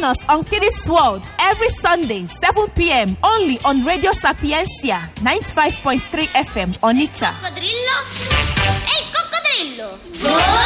Join us on Kiddies World every Sunday, 7 p.m. only on Radio Sapiencia 95.3 FM Onitsha. Coccodrillo? Ehi, coccodrillo!